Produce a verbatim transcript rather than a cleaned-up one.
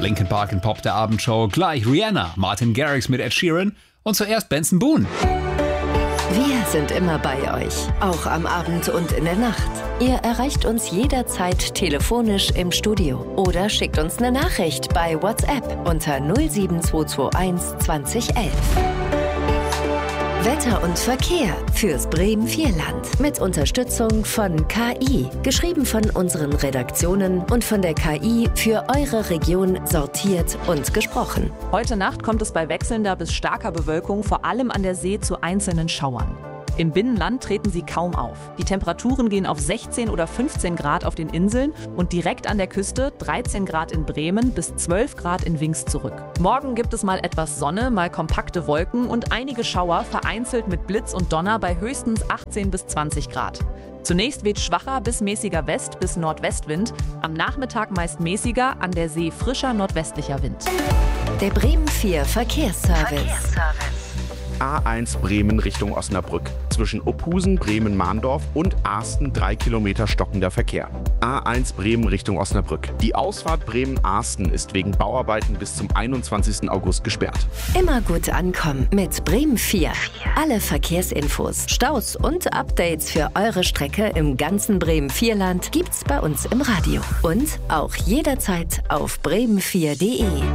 Linkin Park in Pop der Abendshow, gleich Rihanna, Martin Garrix mit Ed Sheeran und zuerst Benson Boone. Wir sind immer bei euch, auch am Abend und in der Nacht. Ihr erreicht uns jederzeit telefonisch im Studio oder schickt uns eine Nachricht bei WhatsApp unter null sieben zwei zwei eins zwanzig elf. Wetter und Verkehr fürs Bremen-Vierland mit Unterstützung von K I. Geschrieben von unseren Redaktionen und von der K I für eure Region sortiert und gesprochen. Heute Nacht kommt es bei wechselnder bis starker Bewölkung vor allem an der See zu einzelnen Schauern. Im Binnenland treten sie kaum auf. Die Temperaturen gehen auf sechzehn oder fünfzehn Grad auf den Inseln und direkt an der Küste dreizehn Grad in Bremen bis zwölf Grad in Wings zurück. Morgen gibt es mal etwas Sonne, mal kompakte Wolken und einige Schauer, vereinzelt mit Blitz und Donner bei höchstens achtzehn bis zwanzig Grad. Zunächst weht schwacher bis mäßiger West- bis Nordwestwind, am Nachmittag meist mäßiger, an der See frischer nordwestlicher Wind. Der Bremen vier Verkehrsservice. Verkehrsservice. A eins Bremen Richtung Osnabrück. Zwischen Ophusen, Bremen-Mahndorf und Arsten drei Kilometer stockender Verkehr. A eins Bremen Richtung Osnabrück. Die Ausfahrt Bremen-Arsten ist wegen Bauarbeiten bis zum einundzwanzigsten August gesperrt. Immer gut ankommen mit Bremen vier. Alle Verkehrsinfos, Staus und Updates für eure Strecke im ganzen Bremen-Vierland gibt's bei uns im Radio. Und auch jederzeit auf bremen vier punkt de.